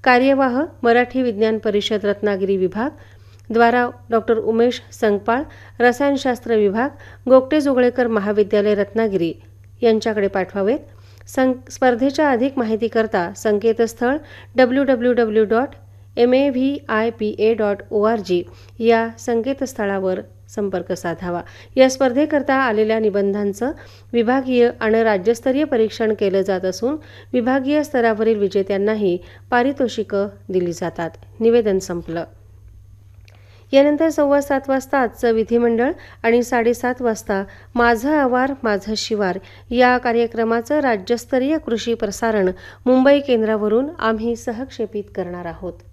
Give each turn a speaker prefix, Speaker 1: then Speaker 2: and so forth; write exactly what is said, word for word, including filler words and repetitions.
Speaker 1: कार्यवाह मराठी विज्ञान परिषद रत्नागिरी विभाग द्वारा डॉक्टर उमेश संगपाळ, रसायनशास्त्र विभाग, गोगटे जोगळेकर महाविद्यालय रत्नागिरी यांच्याकडे पाठवावेत. सं स्पर्धेच्या अधिक माहितीकरता संकेतस्थळ W W W dot M A V I P A dot O R G या संकेतस्थळावर संपर्क साधावा. या स्पर्धेकरता आलेल्या निबंधांचं विभागीय आणि राज्यस्तरीय परीक्षण केलं जात असून विभागीय स्तरावरील विजेत्यांनाही पारितोषिकं दिली जातात. निवेदन संपलं. यानंतर सव्वा सात वाजता आजचं विधिमंडळ आणि साडेसात वाजता माझं आवार माझं शिवार या कार्यक्रमाचं राज्यस्तरीय कृषी प्रसारण मुंबई केंद्रावरून आम्ही सहक्षेपित करणार आहोत.